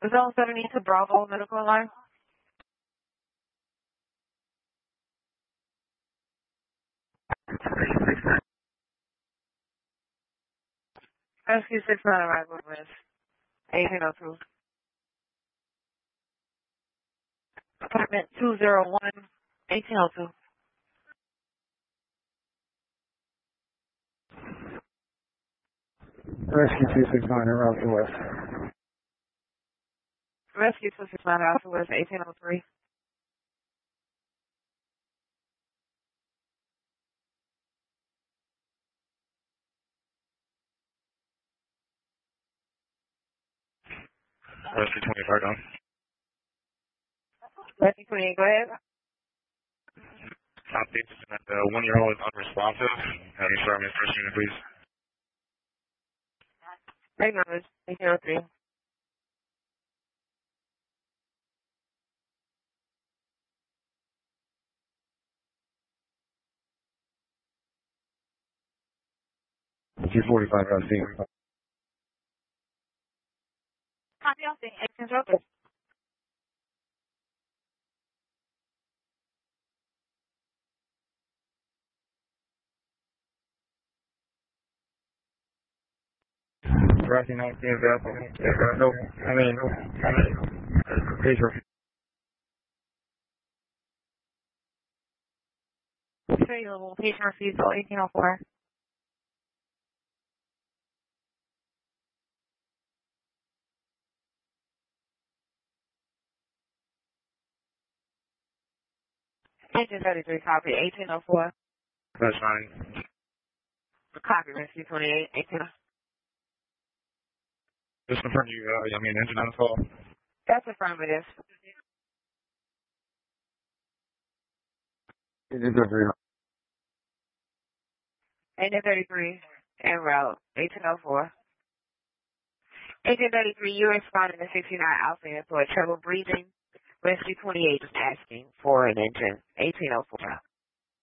Zone 72 Bravo Medical Line. Rescue 69 arrival with 1802. Apartment 201, 1802. Rescue 269 around the west. Rescue 269 Alpha West 1803. Rescue 25 down. Rescue 28, go ahead. Update is that the 1-year-old is unresponsive. Have you start me first unit, please? Big numbers 1803. G45 out scene. Copy on scene. 1803. Rising 19 available. No, pager. Available. Patient refusal 1804. Engine 33, copy 1804. That's fine. Copy Rescue 28, 1804. Just confirm you, engine on the call. That's affirmative. Engine 33. Engine 33, en route 1804. Engine 33, you responding to 69 Alpha Airport, trouble breathing. Rescue 28 is asking for an engine 1804.